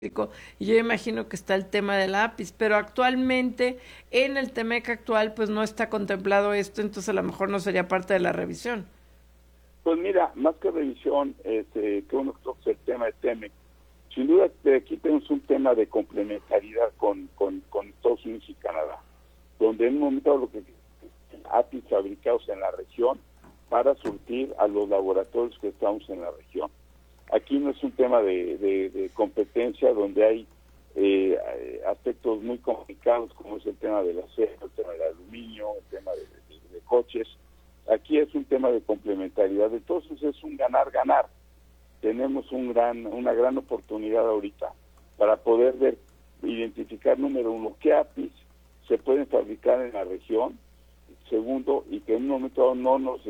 y yo imagino que está el tema del lápiz, pero actualmente en el TEMEC actual pues no está contemplado esto, entonces a lo mejor no sería parte de la revisión. Pues mira, más que revisión, que uno toca el tema de TEMEC, sin duda aquí tenemos un tema de complementariedad con Estados Unidos y Canadá, donde en un momento lo que APIs fabricados en la región para surtir a los laboratorios que estamos en la región. Aquí no es un tema de competencia donde hay aspectos muy complicados como es el tema del acero, el tema del aluminio, el tema de coches. Aquí es un tema de complementariedad, entonces es un ganar-ganar. Tenemos una gran oportunidad ahorita para poder identificar, número uno, qué APIs se pueden fabricar en la región, segundo, y que en un momento dado no nos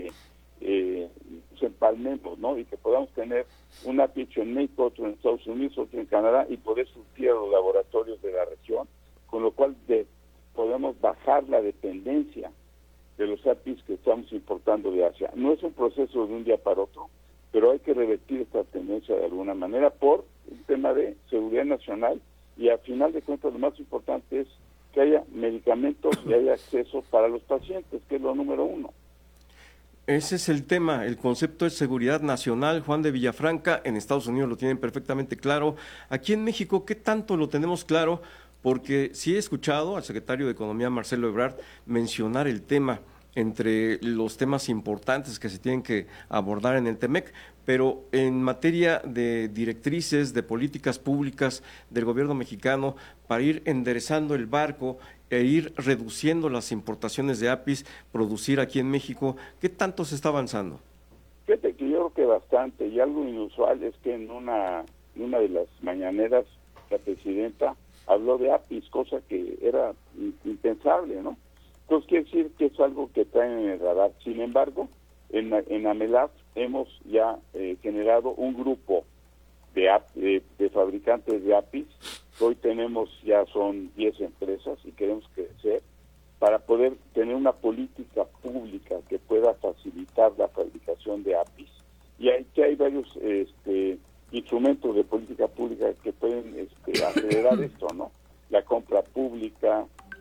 empalmemos, ¿no? Y que podamos tener un API hecho en México, otro en Estados Unidos, otro en Canadá, y poder surtir a los laboratorios de la región, con lo cual podemos bajar la dependencia de los APIs que estamos importando de Asia. No es un proceso de un día para otro, pero hay que revertir esta tendencia de alguna manera por un tema de seguridad nacional, y al final de cuentas lo más importante es que haya medicamentos y haya acceso para los pacientes, que es lo número uno. Ese es el tema, el concepto de seguridad nacional. Juan de Villafranca, en Estados Unidos lo tienen perfectamente claro. Aquí en México, ¿qué tanto lo tenemos claro? Porque sí he escuchado al secretario de Economía, Marcelo Ebrard, mencionar el tema entre los temas importantes que se tienen que abordar en el TEMEC, pero en materia de directrices, de políticas públicas del gobierno mexicano para ir enderezando el barco e ir reduciendo las importaciones de APIs, producir aquí en México, ¿qué tanto se está avanzando? Fíjate que yo creo que bastante, y algo inusual es que en una de las mañaneras la presidenta habló de APIs, cosa que era impensable, ¿no? Entonces quiere decir que es algo que traen en el radar. Sin embargo, en AMELAF hemos ya generado un grupo de fabricantes de APIs. Hoy tenemos, ya son 10 empresas y queremos crecer para poder tener una política pública que pueda facilitar la fabricación de APIs. Y aquí hay varios instrumentos de política pública que pueden acelerar esto, ¿no? La compra pública,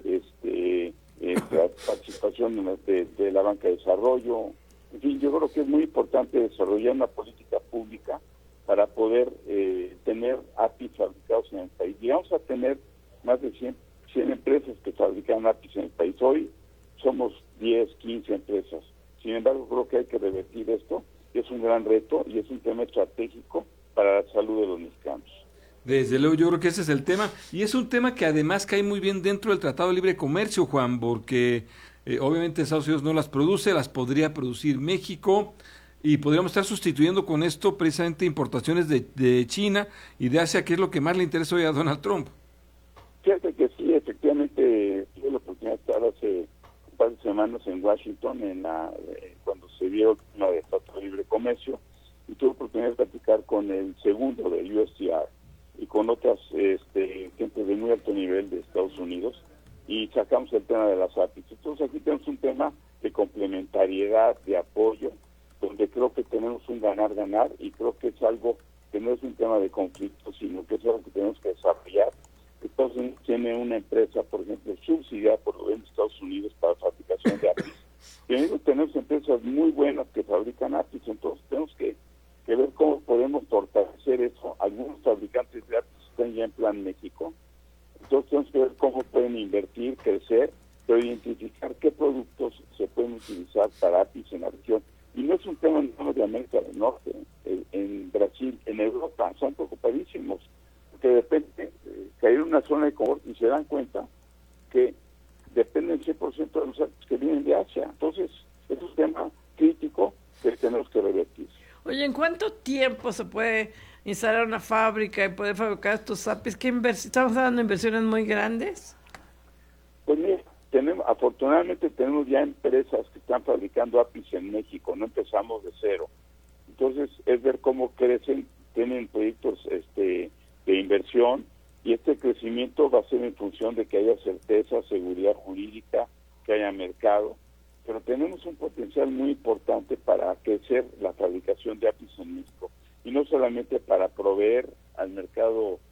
la participación de la banca de desarrollo. En fin, yo creo que es muy importante desarrollar una política pública para poder tener APIs fabricados en el país. Y vamos a tener más de 100 empresas que fabrican APIs en el país. Hoy somos 10, 15 empresas. Sin embargo, creo que hay que revertir esto. Es un gran reto y es un tema estratégico para la salud de los mexicanos. Desde luego, yo creo que ese es el tema. Y es un tema que además cae muy bien dentro del Tratado de Libre Comercio, Juan, porque obviamente Estados Unidos no las produce, las podría producir México. Y podríamos estar sustituyendo con esto precisamente importaciones de China y de Asia, que es lo que más le interesa hoy a Donald Trump. Fíjate que sí, efectivamente, tuve la oportunidad de estar hace un par de semanas en Washington, cuando se vio el tema de Tratado de Libre Comercio, y tuve la oportunidad de platicar con el segundo del USTR y con otras gente de muy alto nivel de Estados Unidos, y sacamos el tema de las APIs. Entonces aquí tenemos un tema de complementariedad, de apoyo, donde creo que tenemos un ganar-ganar, y creo que es algo que no es un tema de conflicto, sino que es algo que tenemos que desarrollar. Estados Unidos tiene una empresa, por ejemplo, subsidiada por el gobierno de Estados Unidos para fabricación de APIs. Tenemos empresas muy buenas que fabrican APIs, entonces tenemos que ver cómo podemos fortalecer eso. Algunos fabricantes de APIs están ya en Plan México, entonces tenemos que ver cómo pueden invertir, crecer, pero identificar qué productos se pueden utilizar para APIs en la región. Y no es un tema no de América del Norte, en Brasil, en Europa, son preocupadísimos, porque de repente caer en una zona de confort y se dan cuenta que dependen 100% de los actos que vienen de Asia. Entonces, es un tema crítico que tenemos que revertir. Oye, ¿en cuánto tiempo se puede instalar una fábrica y poder fabricar estos APIs? ¿Estamos dando inversiones muy grandes? Pues mira, afortunadamente tenemos ya empresas que están fabricando APIs en México, no empezamos de cero. Entonces, es ver cómo crecen, tienen proyectos de inversión, y este crecimiento va a ser en función de que haya certeza, seguridad jurídica, que haya mercado, pero tenemos un potencial muy importante para crecer la fabricación de APIs en México, y no solamente para proveer al mercado